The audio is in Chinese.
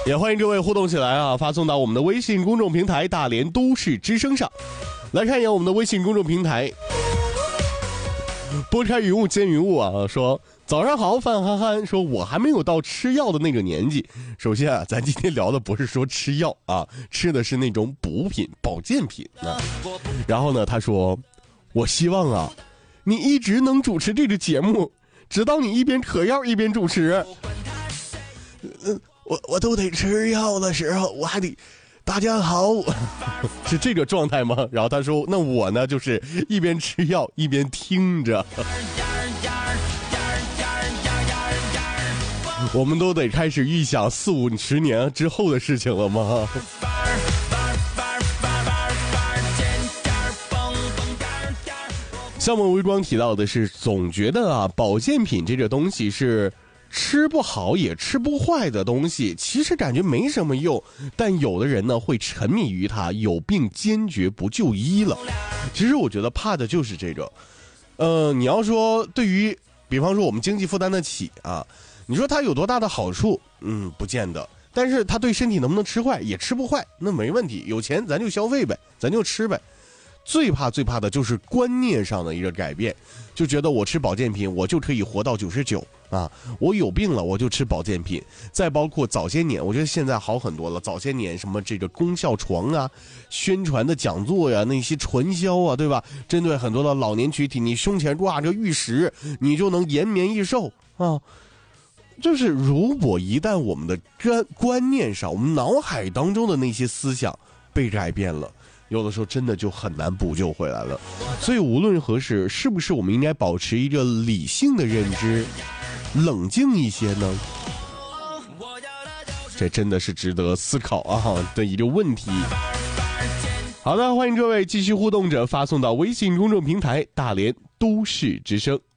也欢迎各位互动起来啊，发送到我们的微信公众平台大连都市之声上。来看一眼我们的微信公众平台，拨开云雾见云雾啊，说早上好，范憨憨，说我还没有到吃药的那个年纪。首先啊，咱今天聊的不是说吃药啊，吃的是那种补品、保健品啊。然后呢，他说，我希望啊，你一直能主持这个节目，直到你一边嗑药一边主持。我都得吃药的时候，我还得大家好，是这个状态吗？然后他说，那我呢，就是一边吃药一边听着。我们都得开始预想40-50年之后的事情了吗？像我们微光提到的是，总觉得啊，保健品这个东西是吃不好也吃不坏的东西，其实感觉没什么用，但有的人呢会沉迷于它，有病坚决不就医了。其实我觉得怕的就是这个，你要说对于，比方说我们经济负担得起啊，你说它有多大的好处？不见得。但是它对身体能不能吃坏？也吃不坏，那没问题。有钱咱就消费呗，咱就吃呗。最怕的就是观念上的一个改变，就觉得我吃保健品我就可以活到99啊，我有病了我就吃保健品。再包括早些年，我觉得现在好很多了，早些年什么这个功效床啊，宣传的讲座呀，那些传销啊，对吧？针对很多的老年群体，你胸前挂着玉石，你就能延绵益寿啊。就是如果一旦我们的观念上，我们脑海当中的那些思想被改变了，有的时候真的就很难补救回来了。所以无论何时，是不是我们应该保持一个理性的认知，冷静一些呢？这真的是值得思考的一个问题。好的，欢迎各位继续互动者发送到微信公众平台大连都市之声。